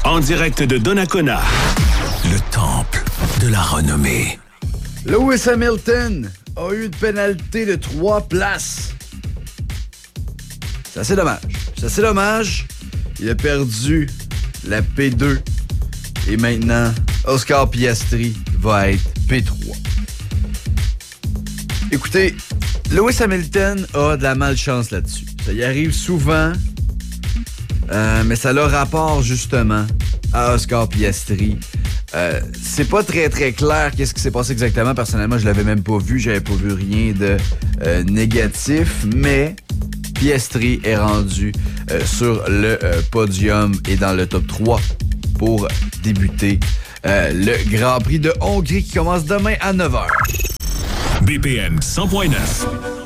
En direct de Donnacona, le temple de la renommée. Lewis Hamilton a eu une pénalité de 3 places. C'est assez dommage. C'est assez dommage. Il a perdu la P2. Et maintenant, Oscar Piastri va être P3. Écoutez, Lewis Hamilton a de la malchance là-dessus. Ça y arrive souvent, mais ça a rapport justement à Oscar Piastri. C'est pas très très clair qu'est-ce qui s'est passé exactement. Personnellement, je l'avais même pas vu. J'avais pas vu rien de négatif, mais Piastri est rendu sur le podium et dans le top 3 pour débuter le Grand Prix de Hongrie qui commence demain à 9h. BPM 100.9.